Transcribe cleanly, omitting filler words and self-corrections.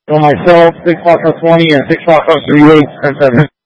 So myself, 6 Foxtrot 20 and 6 Foxtrot 38 and 7.